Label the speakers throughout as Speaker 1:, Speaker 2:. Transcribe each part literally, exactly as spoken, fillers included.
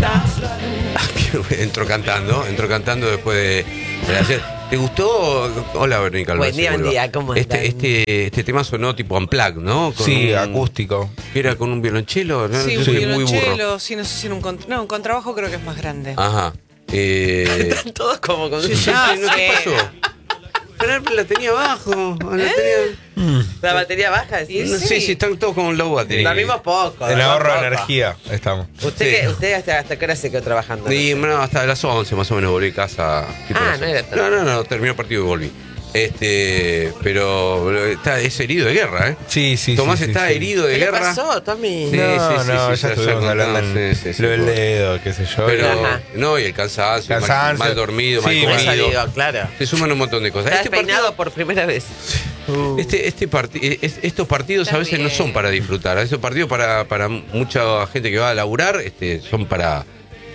Speaker 1: canta.
Speaker 2: Entró cantando, entró cantando después de, de ayer. ¿Te gustó? Hola, Verónica.
Speaker 1: Buen día, buen día, ¿cómo están?
Speaker 2: Este, este, este tema sonó tipo unplugged, ¿no? Con
Speaker 3: sí,
Speaker 2: un,
Speaker 3: acústico.
Speaker 2: Era con un violonchelo, ¿no?
Speaker 4: Sí,
Speaker 2: Yo
Speaker 4: un
Speaker 2: soy muy
Speaker 4: violonchelo,
Speaker 2: burro.
Speaker 4: sí, no sé si era un cont- no, un contrabajo creo que es más grande.
Speaker 2: Ajá. Eh,
Speaker 1: Están todos como con...
Speaker 2: sí, sí,
Speaker 4: No
Speaker 2: sí, ¿no te
Speaker 4: sé.
Speaker 2: pasó? Pero la tenía abajo. La,
Speaker 4: ¿Eh?
Speaker 2: tenía...
Speaker 1: La batería baja,
Speaker 4: Y
Speaker 1: ¿sí?
Speaker 2: No, sí, sí, están todos con low battery.
Speaker 1: Dormimos poco.
Speaker 3: El
Speaker 1: dormimos
Speaker 3: ahorro de
Speaker 1: poco.
Speaker 3: energía, estamos.
Speaker 1: ¿Usted,
Speaker 2: Sí.
Speaker 1: qué- usted hasta, hasta qué hora se quedó trabajando?
Speaker 2: Y bueno, hasta las once más o menos volví a casa. tipo
Speaker 1: Ah,
Speaker 2: las
Speaker 1: no
Speaker 2: once.
Speaker 1: era tan-
Speaker 2: no, no, no, terminó el partido y volví. Este, pero está, es herido de guerra, ¿eh?
Speaker 3: Sí, sí,
Speaker 2: Tomás
Speaker 3: sí, sí,
Speaker 2: está
Speaker 3: sí.
Speaker 2: herido de
Speaker 1: ¿Qué le
Speaker 2: guerra.
Speaker 1: pasó, Tommy?
Speaker 2: Sí,
Speaker 3: no,
Speaker 2: sí, sí,
Speaker 3: no,
Speaker 2: sí,
Speaker 3: ya
Speaker 2: ya-
Speaker 3: estuvimos
Speaker 2: ya
Speaker 3: hablando
Speaker 2: contamos,
Speaker 3: en
Speaker 2: sí, sí, sí,
Speaker 3: lo del
Speaker 2: por-
Speaker 3: dedo, qué sé yo.
Speaker 2: Pero,
Speaker 1: Ajá.
Speaker 2: no, y el cansancio,
Speaker 3: Cansancio.
Speaker 2: Mal, mal dormido,
Speaker 3: Sí,
Speaker 2: mal
Speaker 3: me
Speaker 1: Eso
Speaker 2: comido.
Speaker 1: digo, claro.
Speaker 2: Se suman un montón de cosas.
Speaker 1: Está
Speaker 2: Este
Speaker 1: despeinado
Speaker 2: partido-
Speaker 1: por primera vez.
Speaker 2: Este, este parti- es- estos partidos a veces no son para disfrutar. Estos partidos para, para mucha gente que va a laburar este, son para...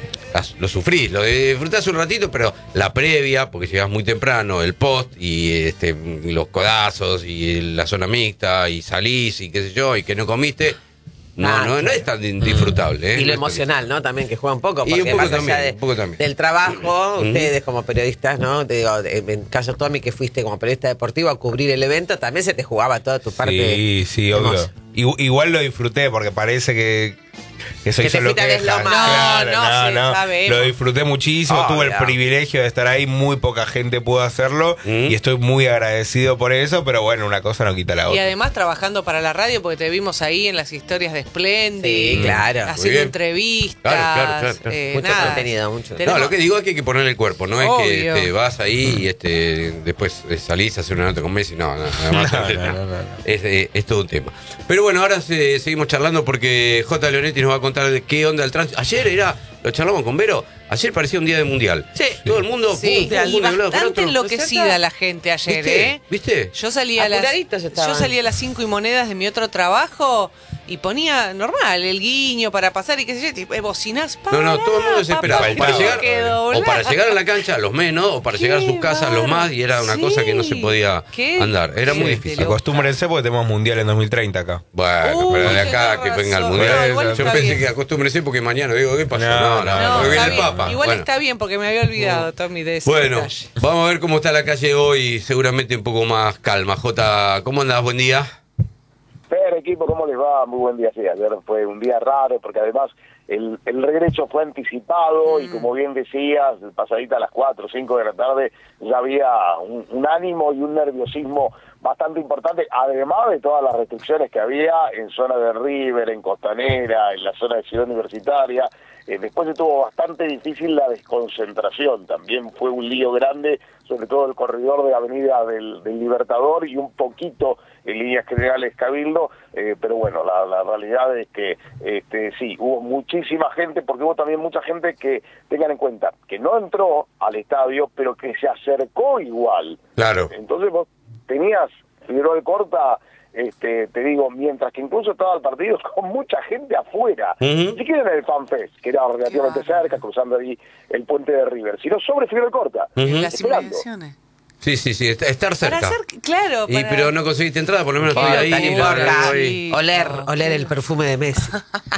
Speaker 2: Lo sufrís, lo disfrutás un ratito, pero la previa, porque llegás muy temprano, el post y este, los codazos y la zona mixta y salís y qué sé yo, y que no comiste, no,
Speaker 1: Ah,
Speaker 2: no, no es tan disfrutable. ¿eh?
Speaker 1: Y lo
Speaker 2: No es tan
Speaker 1: emocional, ¿no? También que juega un poco.
Speaker 2: Y un
Speaker 1: Porque
Speaker 2: poco
Speaker 1: más
Speaker 2: también,
Speaker 1: allá de-
Speaker 2: un poco también.
Speaker 1: del trabajo,
Speaker 2: Ujú.
Speaker 1: ustedes como periodistas, ¿no? Te digo, en en caso Tommy, que fuiste como periodista deportivo a cubrir el evento, también se te jugaba toda tu parte.
Speaker 3: Sí, sí, obvio.
Speaker 1: hermosa.
Speaker 3: Igu- Igual lo disfruté porque parece que, que soy
Speaker 1: Que te
Speaker 3: solo
Speaker 1: fuiste a
Speaker 3: queja.
Speaker 1: deslomar.
Speaker 3: Claro,
Speaker 4: No, no, sí,
Speaker 3: no,
Speaker 4: sabemos.
Speaker 3: Lo disfruté muchísimo,
Speaker 1: Oh,
Speaker 3: tuve el
Speaker 1: ya.
Speaker 3: privilegio de estar ahí, muy poca gente pudo hacerlo
Speaker 2: Mm.
Speaker 3: y estoy muy agradecido por eso, pero bueno, una cosa no quita la
Speaker 4: Y
Speaker 3: otra.
Speaker 4: además trabajando para la radio, porque te vimos ahí en las historias de Splendid.
Speaker 1: Sí, claro.
Speaker 2: Muy
Speaker 4: Haciendo
Speaker 2: bien.
Speaker 4: entrevistas.
Speaker 2: Claro, claro, claro, claro.
Speaker 4: eh,
Speaker 1: Mucho
Speaker 4: nada.
Speaker 1: contenido, mucho.
Speaker 4: Tenemos-
Speaker 2: No, lo que digo es que hay que poner el cuerpo, no es que
Speaker 4: Obvio.
Speaker 2: te vas ahí y este, después salís a hacer una nota con Messi, no, no, además,
Speaker 3: No, no, no, no.
Speaker 2: Es, eh, es todo un tema. Pero bueno, ahora se- seguimos charlando porque J. Leonetti nos va a contar de qué onda el tránsito. Ayer era, lo charlamos con Vero, ayer parecía un día de mundial.
Speaker 1: Sí.
Speaker 2: Todo el mundo,
Speaker 4: Sí,
Speaker 2: pum, pum,
Speaker 4: y
Speaker 2: pum, de un lado para
Speaker 4: bastante
Speaker 2: otro.
Speaker 4: enloquecida la gente ayer,
Speaker 2: ¿Viste?
Speaker 4: ¿eh?
Speaker 2: ¿Viste?
Speaker 4: Yo salía a las
Speaker 1: Apuraditos estaban.
Speaker 4: yo salía a las cinco y monedas de mi otro trabajo y ponía normal el guiño para pasar y qué sé yo, tipo, eh, bocinas.
Speaker 2: No, no, todo el mundo desesperado.
Speaker 3: papá,
Speaker 2: O para,
Speaker 3: tengo
Speaker 2: llegar,
Speaker 4: que
Speaker 2: o
Speaker 4: doblar.
Speaker 2: para llegar a la cancha, los menos, o para llegar a sus
Speaker 4: Qué
Speaker 2: casas, los más, y era una
Speaker 4: sí.
Speaker 2: cosa que no se podía
Speaker 4: Qué
Speaker 2: andar. Era muy
Speaker 4: gente
Speaker 2: difícil.
Speaker 4: loca.
Speaker 3: Acostúmbrense porque tenemos mundial en dos mil treinta acá.
Speaker 2: Bueno,
Speaker 4: Uy,
Speaker 2: pero de acá
Speaker 4: tenés
Speaker 2: que venga el
Speaker 4: razón.
Speaker 2: mundial.
Speaker 4: No, igual
Speaker 2: Yo
Speaker 4: está
Speaker 2: pensé
Speaker 4: bien.
Speaker 2: que acostúmbrese porque mañana digo, ¿qué pasó? No,
Speaker 3: No,
Speaker 2: no,
Speaker 3: no,
Speaker 2: porque
Speaker 4: No,
Speaker 2: viene
Speaker 4: está
Speaker 2: el
Speaker 4: bien.
Speaker 2: Papa.
Speaker 4: Igual
Speaker 2: Bueno.
Speaker 4: está bien porque me había olvidado, Tommy, de ese
Speaker 2: Bueno,
Speaker 4: detalle.
Speaker 2: vamos a ver cómo está la calle hoy, seguramente un poco más calma. Jota, ¿cómo andás? Buen día.
Speaker 5: Pero equipo, ¿cómo les va? Muy buen día, sí, ayer fue un día raro porque además el, el regreso fue anticipado y como bien decías, pasadita a las cuatro o cinco de la tarde ya había un, un ánimo y un nerviosismo bastante importante, además de todas las restricciones que había en zona de River, en Costanera, en la zona de Ciudad Universitaria. Eh, después estuvo bastante difícil la desconcentración, también fue un lío grande, sobre todo el corredor de Avenida del, del Libertador y un poquito en líneas generales Cabildo, eh, pero bueno, la, la realidad es que este, sí, hubo muchísima gente, porque hubo también mucha gente que, tengan en cuenta, que no entró al estadio, pero que se acercó igual.
Speaker 2: Claro.
Speaker 5: Entonces vos tenías Figueroa Alcorta, este, te digo, mientras que incluso estaba el partido con mucha gente afuera,
Speaker 2: Ujú.
Speaker 5: ni siquiera en el FanFest, que era relativamente
Speaker 4: Claro.
Speaker 5: cerca, cruzando ahí el puente de River, sino sobre Figueroa Alcorta.
Speaker 2: Ujú.
Speaker 4: En las
Speaker 5: Esperando.
Speaker 4: inmediaciones.
Speaker 2: Sí, sí, sí, est- estar cerca.
Speaker 4: Para hacer, claro,
Speaker 2: Y,
Speaker 4: para-
Speaker 2: pero no conseguiste entrada, por lo menos estoy
Speaker 1: Bueno,
Speaker 2: ahí.
Speaker 1: tan
Speaker 2: la-
Speaker 1: importa.
Speaker 2: ahí.
Speaker 1: Oler, oler el perfume de Messi.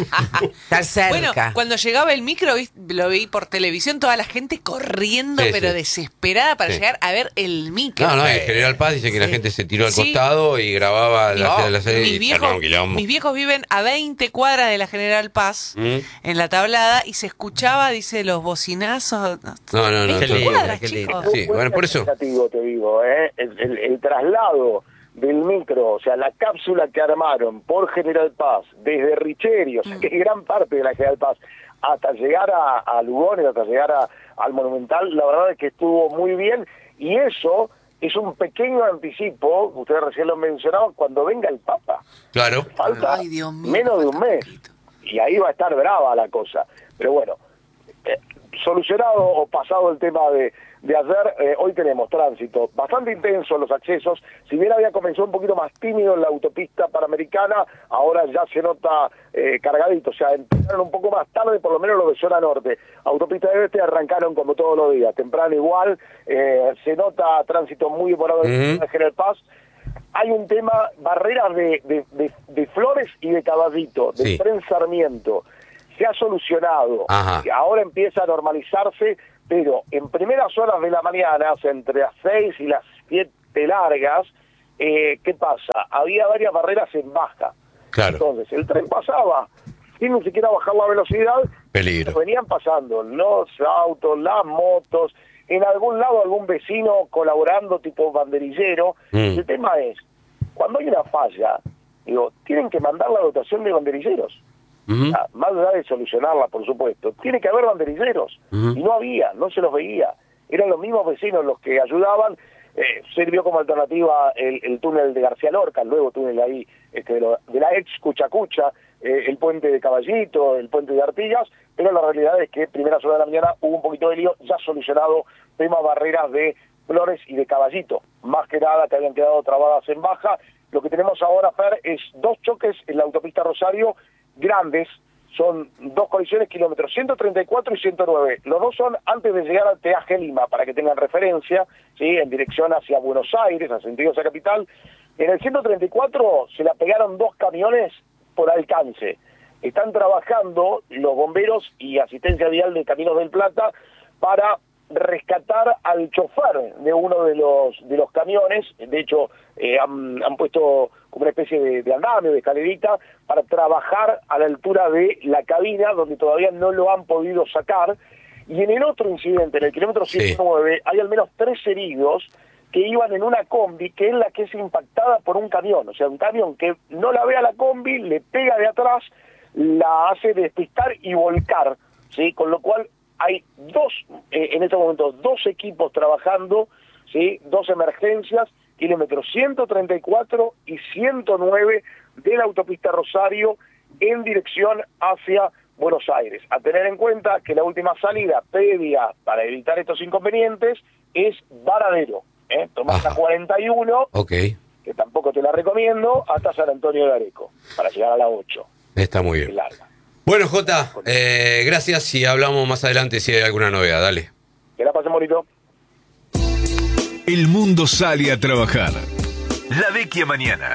Speaker 1: Estar cerca.
Speaker 4: Bueno, cuando llegaba el micro, ¿viste? Lo vi por televisión, toda la gente corriendo,
Speaker 2: Sí,
Speaker 4: pero
Speaker 2: sí.
Speaker 4: desesperada para
Speaker 2: Sí.
Speaker 4: llegar a ver el micro.
Speaker 2: No, no, el General Paz dice que la
Speaker 4: Sí.
Speaker 2: gente se tiró al
Speaker 4: Sí.
Speaker 2: costado y grababa la,
Speaker 4: No,
Speaker 2: la serie
Speaker 4: mis,
Speaker 2: y
Speaker 4: viejos,
Speaker 2: armaba un quilombo.
Speaker 4: mis viejos viven a veinte cuadras de la General Paz,
Speaker 2: Mm.
Speaker 4: en la Tablada, y se escuchaba, dice, los bocinazos.
Speaker 2: No, no, no.
Speaker 1: Qué
Speaker 2: todo-
Speaker 1: lindo,
Speaker 4: cuadras,
Speaker 1: qué lindo.
Speaker 4: chicos.
Speaker 2: Sí, bueno, por eso.
Speaker 5: Significativo, te digo, ¿eh? el, el, el traslado del micro, o sea, la cápsula que armaron por General Paz, desde Richeri, o sea, que es gran parte de la General Paz, hasta llegar a, a Lugones, hasta llegar a, al Monumental, la verdad es que estuvo muy bien, y eso es un pequeño anticipo, ustedes recién lo mencionaban, cuando venga el Papa.
Speaker 2: Claro.
Speaker 5: Falta
Speaker 4: Ay, Dios mío,
Speaker 5: menos de un
Speaker 4: falta
Speaker 5: mes,
Speaker 4: poquito.
Speaker 5: y ahí va a estar brava la cosa. Pero bueno, eh, solucionado o pasado el tema de, de ayer, eh, hoy tenemos tránsito bastante intenso en los accesos. Si bien había comenzado un poquito más tímido en la autopista panamericana, ahora ya se nota eh, cargadito, o sea, empezaron un poco más tarde, por lo menos lo de zona norte. Autopista de Este arrancaron como todos los días, temprano igual, eh, se nota tránsito muy demorado en
Speaker 2: Ujú.
Speaker 5: General Paz. Hay un tema, barreras de, de, de, de Flores y de Caballito, de
Speaker 2: Sí.
Speaker 5: Tren Sarmiento. se ha solucionado.
Speaker 2: Ajá.
Speaker 5: Ahora empieza a normalizarse, pero en primeras horas de la mañana, o sea, entre las seis y las siete largas, eh, ¿qué pasa? Había varias barreras en baja.
Speaker 2: Claro.
Speaker 5: Entonces, el tren pasaba sin ni siquiera bajar la velocidad.
Speaker 2: Peligro.
Speaker 5: Venían pasando los autos, las motos, en algún lado algún vecino colaborando tipo banderillero.
Speaker 2: Mm.
Speaker 5: El tema es, cuando hay una falla, digo, tienen que mandar la dotación de banderilleros.
Speaker 2: Ujú.
Speaker 5: O sea, más allá de solucionarla, por supuesto, tiene que haber banderilleros.
Speaker 2: Ujú.
Speaker 5: Y no había, no se los veía. Eran los mismos vecinos los que ayudaban. Eh, sirvió como alternativa el, el túnel de García Lorca, el nuevo túnel ahí, este, de, lo, de la ex Cuchacucha, eh, el puente de Caballito, el puente de Artigas, pero la realidad es que primeras horas de la mañana hubo un poquito de lío, ya solucionado temas barreras de Flores y de Caballito, más que nada que habían quedado trabadas en baja. Lo que tenemos ahora, Fer, es dos choques en la autopista Rosario grandes, son dos colisiones, kilómetros ciento treinta y cuatro y ciento nueve. Los dos son antes de llegar al peaje Lima, para que tengan referencia, ¿sí? En dirección hacia Buenos Aires, en sentido hacia capital. En el ciento treinta y cuatro se la pegaron dos camiones por alcance. Están trabajando los bomberos y asistencia vial de Caminos del Plata para rescatar al chofer de uno de los de los camiones. De hecho, eh, han, han puesto como una especie de, de andamio, de escalerita, para trabajar a la altura de la cabina, donde todavía no lo han podido sacar. Y en el otro incidente, en el kilómetro ciento nueve, sí, hay al menos tres heridos que iban en una combi, que es la que es impactada por un camión. O sea, un camión que no la ve a la combi, le pega de atrás, la hace despistar y volcar, ¿sí? Con lo cual hay dos, eh, en este momento, dos equipos trabajando, ¿sí? Dos emergencias, kilómetros ciento treinta y cuatro y ciento nueve de la autopista Rosario en dirección hacia Buenos Aires. A tener en cuenta que la última salida previa para evitar estos inconvenientes es Varadero, ¿eh? Tomás la cuarenta y uno,
Speaker 2: okay,
Speaker 5: que tampoco te la recomiendo, hasta San Antonio de Areco, para llegar a la ocho.
Speaker 2: Está muy bien.
Speaker 5: Larga.
Speaker 2: Bueno, Jota, eh, gracias y hablamos más adelante si hay alguna novedad. Dale.
Speaker 5: Que la pasen bonito.
Speaker 6: El mundo sale a trabajar. La Vecchia Mañana.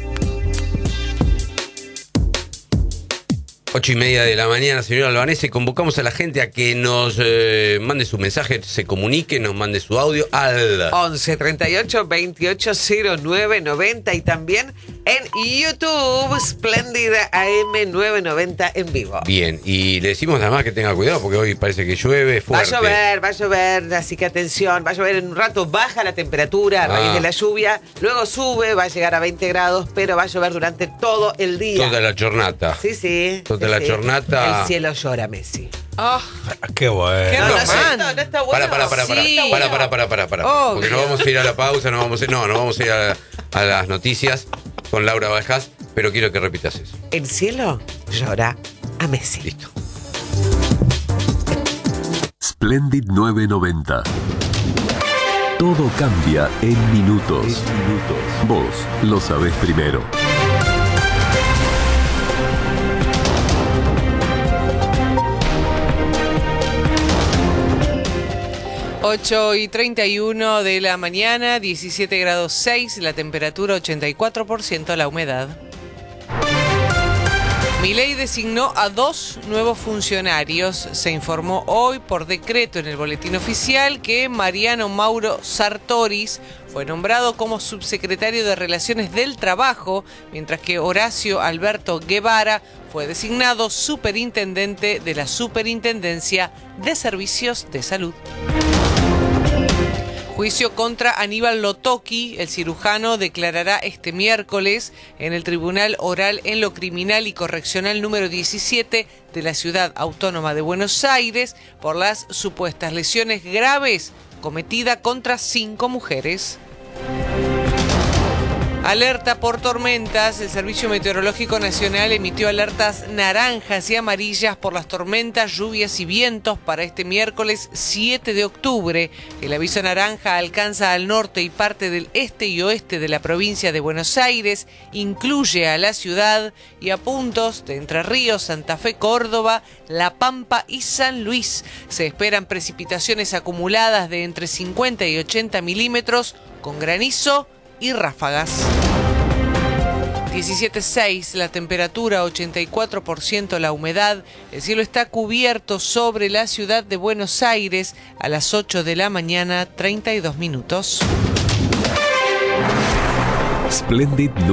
Speaker 2: Ocho y media de la mañana, señor Albanese. Convocamos a la gente a que nos eh, mande su mensaje, se comunique, nos mande su audio al
Speaker 1: once treinta y ocho veintiocho cero nueve noventa y también en YouTube Splendid A M nueve noventa en vivo.
Speaker 2: Bien, y le decimos además que tenga cuidado porque hoy parece que llueve fuerte.
Speaker 1: Va a llover, va a llover, así que atención, va a llover en un rato, baja la temperatura a raíz
Speaker 2: Ah.
Speaker 1: de la lluvia, luego sube, va a llegar a veinte grados, pero va a llover durante todo el día.
Speaker 2: Toda la jornada.
Speaker 1: Sí, sí.
Speaker 2: Toda
Speaker 1: sí,
Speaker 2: la
Speaker 1: sí.
Speaker 2: jornada.
Speaker 1: El cielo llora, Messi.
Speaker 4: Ah,
Speaker 3: Qué bueno.
Speaker 4: Qué
Speaker 1: No, no,
Speaker 4: romántico.
Speaker 1: no, no está bueno.
Speaker 2: Para, para, para, para,
Speaker 4: Sí.
Speaker 2: para, para, para, para, para,
Speaker 4: Obvio.
Speaker 2: porque no vamos a ir a la pausa, no vamos a ir, no, no vamos a ir a, a las noticias con Laura Bajas, pero quiero que repitas eso.
Speaker 1: El cielo llora a Messi.
Speaker 2: Listo.
Speaker 6: Splendid nueve noventa. Todo cambia en minutos. minutos. Vos lo sabés primero.
Speaker 4: ocho y treinta y uno de la mañana, diecisiete grados seis, la temperatura ochenta y cuatro por ciento, la humedad. Milei designó a dos nuevos funcionarios. Se informó hoy por decreto en el boletín oficial que Mariano Mauro Sartoris fue nombrado como subsecretario de Relaciones del Trabajo, mientras que Horacio Alberto Guevara fue designado superintendente de la Superintendencia de Servicios de Salud. Juicio contra Aníbal Lotoki, el cirujano, declarará este miércoles en el Tribunal Oral en lo Criminal y Correccional número diecisiete de la Ciudad Autónoma de Buenos Aires por las supuestas lesiones graves cometidas contra cinco mujeres. Alerta por tormentas. El Servicio Meteorológico Nacional emitió alertas naranjas y amarillas por las tormentas, lluvias y vientos para este miércoles siete de octubre. El aviso naranja alcanza al norte y parte del este y oeste de la provincia de Buenos Aires, incluye a la ciudad y a puntos de Entre Ríos, Santa Fe, Córdoba, La Pampa y San Luis. Se esperan precipitaciones acumuladas de entre cincuenta y ochenta milímetros con granizo y ráfagas. diecisiete punto seis la temperatura, ochenta y cuatro por ciento la humedad. El cielo está cubierto sobre la ciudad de Buenos Aires a las ocho de la mañana, treinta y dos minutos.
Speaker 6: Splendid